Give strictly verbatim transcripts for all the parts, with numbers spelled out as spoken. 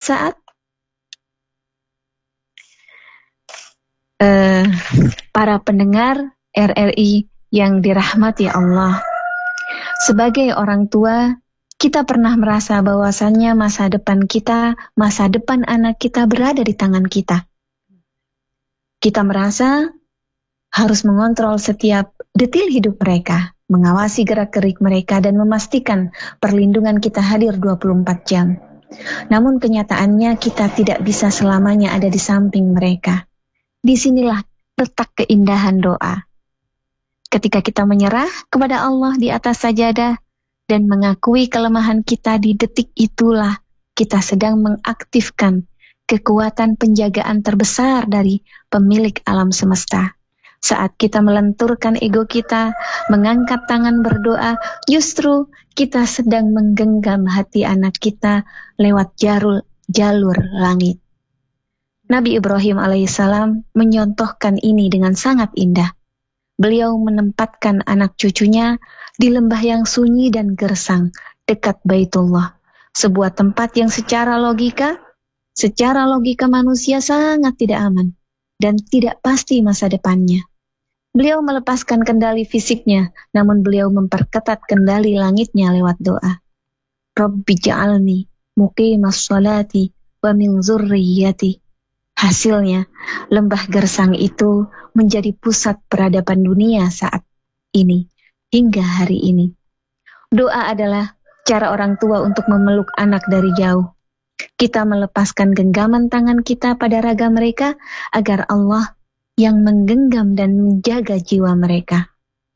saat uh, para pendengar R R I yang dirahmati Allah. Sebagai orang tua, kita pernah merasa bahwasannya masa depan kita, masa depan anak kita berada di tangan kita. Kita merasa harus mengontrol setiap detil hidup mereka, mengawasi gerak-gerik mereka dan memastikan perlindungan kita hadir dua puluh empat jam. Namun kenyataannya kita tidak bisa selamanya ada di samping mereka. Disinilah letak keindahan doa. Ketika kita menyerah kepada Allah di atas sajadah dan mengakui kelemahan kita, di detik itulah kita sedang mengaktifkan kekuatan penjagaan terbesar dari pemilik alam semesta. Saat kita melenturkan ego kita, mengangkat tangan berdoa, justru kita sedang menggenggam hati anak kita lewat jalur, jalur langit. Nabi Ibrahim alaihissalam menyontohkan ini dengan sangat indah. Beliau menempatkan anak cucunya di lembah yang sunyi dan gersang dekat Baitullah, sebuah tempat yang secara logika, secara logika manusia sangat tidak aman dan tidak pasti masa depannya. Beliau melepaskan kendali fisiknya, namun beliau memperketat kendali langitnya lewat doa. Rabbi ja'alni muqimas sholati wa min zurriyyati. Hasilnya, lembah gersang itu menjadi pusat peradaban dunia saat ini, hingga hari ini. Doa adalah cara orang tua untuk memeluk anak dari jauh. Kita melepaskan genggaman tangan kita pada raga mereka, agar Allah yang menggenggam dan menjaga jiwa mereka.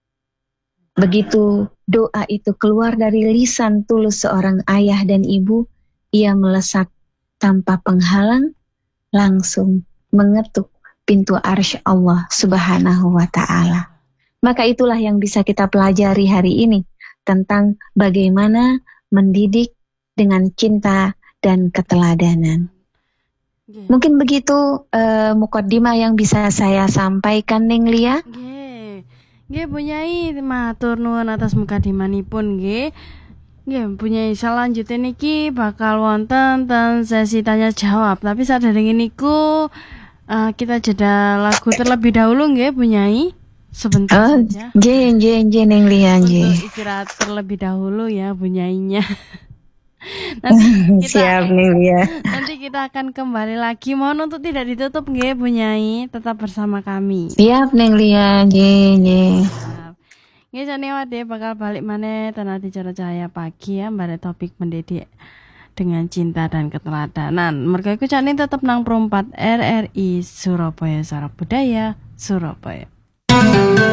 Begitu doa itu keluar dari lisan tulus seorang ayah dan ibu, ia melesat tanpa penghalang, langsung mengetuk pintu arsy Allah Subhanahu wa ta'ala. Maka itulah yang bisa kita pelajari hari ini, tentang bagaimana mendidik dengan cinta dan keteladanan. Nggih. Mungkin begitu uh, mukaddimah yang bisa saya sampaikan, Ning Lia. Nggih. Nggih Bu Nyai, matur nuwun atas mukadimanipun nggih. Nggih, Bu Nyai, selanjutnya niki bakal wonten ten sesi tanya jawab. Tapi sadurunge niku uh, kita jeda lagu terlebih dahulu nggih Bu Nyai. Sebentar Oh, saja. nggih, nggih, nggih, Ning Lia, nggih. Untuk istirahat terlebih dahulu ya Bu Nyainya. Nanti kita Siap, Ning Lia. nanti kita akan kembali lagi. Mohon untuk tidak ditutup nggih Bu Nyai, tetap bersama kami. Siap, Ning Lia, nggih, nggih. Nggih sanewat deh bakal balik maneh ten acara Cahaya Pagi ya, bare topik mendidik dengan cinta dan keteladanan. Mergo iku jane tetep nang Pro empat R R I Surabaya, Suara Budaya Surabaya.